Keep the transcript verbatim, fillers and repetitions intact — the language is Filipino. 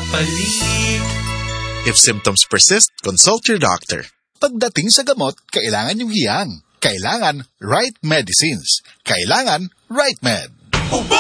papalit. If symptoms persist, consult your doctor. Pagdating sa gamot, kailangan yung hiyang. Kailangan right medicines. Kailangan right med.